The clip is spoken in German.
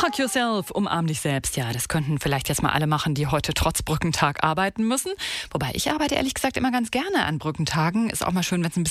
Hug yourself, umarm dich selbst. Ja, das könnten vielleicht jetzt mal alle machen, die heute trotz Brückentag arbeiten müssen. Wobei ich arbeite ehrlich gesagt immer ganz gerne an Brückentagen. Ist auch mal schön, wenn es ein bisschen